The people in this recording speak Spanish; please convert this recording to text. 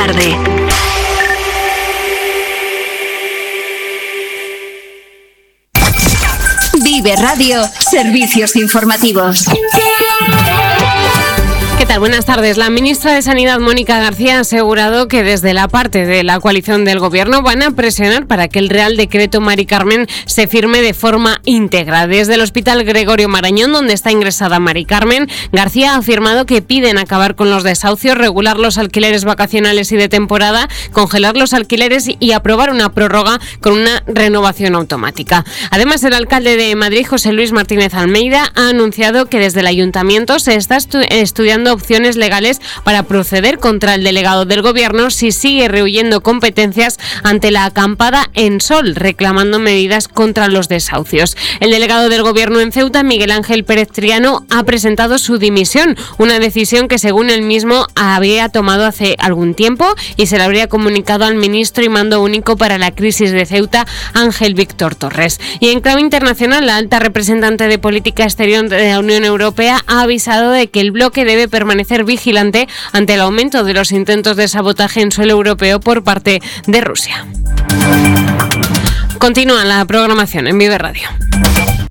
tarde. Vive Radio, servicios informativos. ¿Qué tal? Buenas tardes. La ministra de Sanidad, Mónica García, ha asegurado que desde la parte de la coalición del Gobierno van a presionar para que el Real Decreto Mari Carmen se firme de forma íntegra. Desde el Hospital Gregorio Marañón, donde está ingresada Mari Carmen, García ha afirmado que piden acabar con los desahucios, regular los alquileres vacacionales y de temporada, congelar los alquileres y aprobar una prórroga con una renovación automática. Además, el alcalde de Madrid, José Luis Martínez Almeida, ha anunciado que desde el Ayuntamiento se está estudiando opciones legales para proceder contra el delegado del Gobierno si sigue rehuyendo competencias ante la acampada en Sol, reclamando medidas contra los desahucios. El delegado del Gobierno en Ceuta, Miguel Ángel Pérez Triano, ha presentado su dimisión, una decisión que según él mismo había tomado hace algún tiempo y se la habría comunicado al ministro y mando único para la crisis de Ceuta, Ángel Víctor Torres. Y en clave internacional, la alta representante de política exterior de la Unión Europea ha avisado de que el bloque debe permanecer vigilante ante el aumento de los intentos de sabotaje en suelo europeo por parte de Rusia. Continúa la programación en Vive Radio.